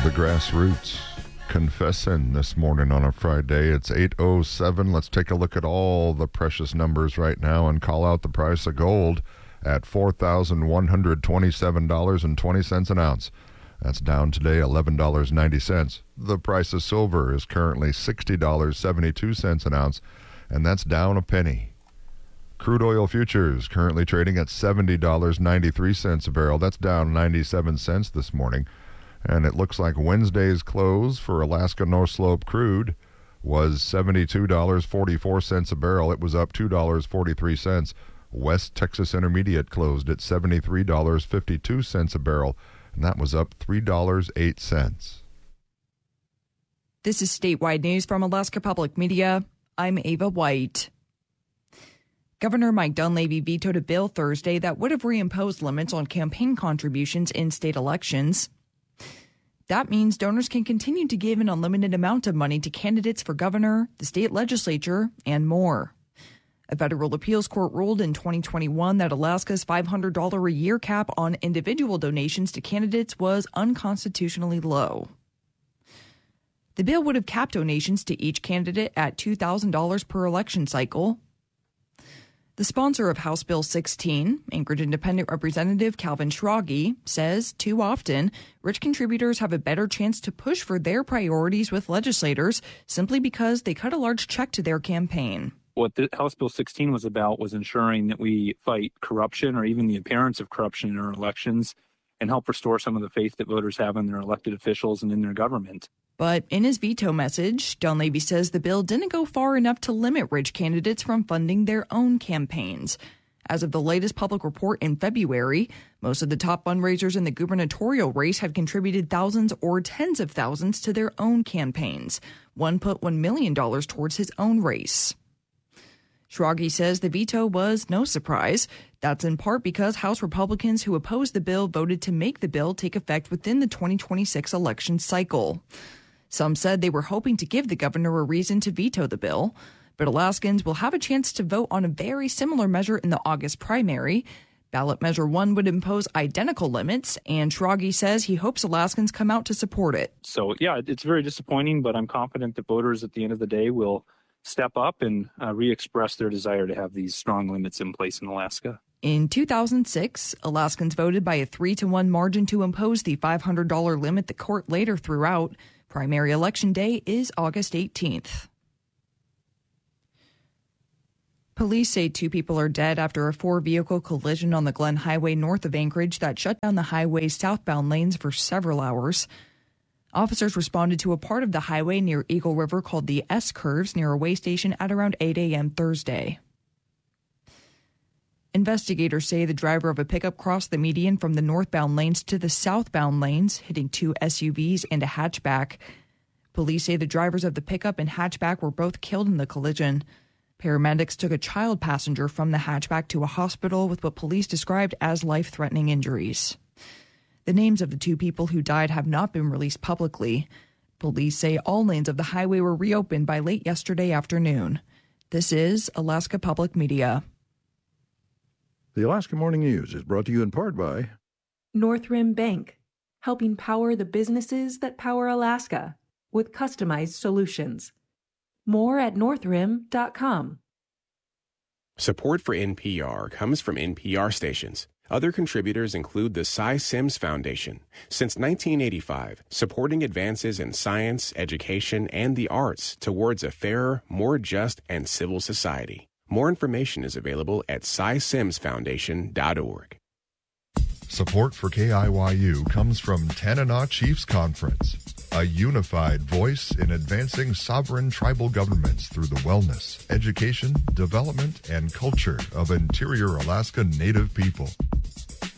The Grassroots confessing this morning on a Friday. It's 8:07. Let's take a look at all the precious numbers right now and call out the price of gold at $4,127.20 an ounce. That's down today $11.90. The price of silver is currently $60.72 an ounce, and that's down a penny. Crude oil futures currently trading at $70.93 a barrel. That's down 97 cents this morning. And it looks like Wednesday's close for Alaska North Slope crude was $72.44 a barrel. It was up $2.43. West Texas Intermediate closed at $73.52 a barrel, and that was up $3.08. This is statewide news from Alaska Public Media. I'm Ava White. Governor Mike Dunleavy vetoed a bill Thursday that would have reimposed limits on campaign contributions in state elections. That means donors can continue to give an unlimited amount of money to candidates for governor, the state legislature, and more. A federal appeals court ruled in 2021 that Alaska's $500 a year cap on individual donations to candidates was unconstitutionally low. The bill would have capped donations to each candidate at $2,000 per election cycle. The sponsor of House Bill 16, Anchorage Independent Representative Calvin Schrage, says too often rich contributors have a better chance to push for their priorities with legislators simply because they cut a large check to their campaign. What the House Bill 16 was about was ensuring that we fight corruption or even the appearance of corruption in our elections and help restore some of the faith that voters have in their elected officials and in their government. But in his veto message, Dunleavy says the bill didn't go far enough to limit rich candidates from funding their own campaigns. As of the latest public report in February, most of the top fundraisers in the gubernatorial race had contributed thousands or tens of thousands to their own campaigns. One put $1 million towards his own race. Schrage says the veto was no surprise. That's in part because House Republicans who opposed the bill voted to make the bill take effect within the 2026 election cycle. Some said they were hoping to give the governor a reason to veto the bill, but Alaskans will have a chance to vote on a very similar measure in the August primary. Ballot Measure 1 would impose identical limits, and Schrage says he hopes Alaskans come out to support it. So, yeah, it's very disappointing, but I'm confident that voters at the end of the day will step up and re-express their desire to have these strong limits in place in Alaska. In 2006, Alaskans voted by a 3-1 margin to impose the $500 limit the court later threw out. Primary election day is August 18th. Police say 2 people are dead after a 4-vehicle collision on the Glen Highway north of Anchorage that shut down the highway's southbound lanes for several hours. Officers responded to a part of the highway near Eagle River called the S-Curves near a way station at around 8 a.m. Thursday. Investigators say the driver of a pickup crossed the median from the northbound lanes to the southbound lanes, hitting 2 SUVs and a hatchback. Police say the drivers of the pickup and hatchback were both killed in the collision. Paramedics took a child passenger from the hatchback to a hospital with what police described as life-threatening injuries. The names of the 2 people who died have not been released publicly. Police say all lanes of the highway were reopened by late yesterday afternoon. This is Alaska Public Media. The Alaska Morning News is brought to you in part by North Rim Bank, helping power the businesses that power Alaska with customized solutions. More at northrim.com. Support for NPR comes from NPR stations. Other contributors include the Cy Sims Foundation. Since 1985, supporting advances in science, education, and the arts towards a fairer, more just, and civil society. More information is available at cysimsfoundation.org. Support for KIYU comes from Tanana Chiefs Conference, a unified voice in advancing sovereign tribal governments through the wellness, education, development, and culture of interior Alaska Native people.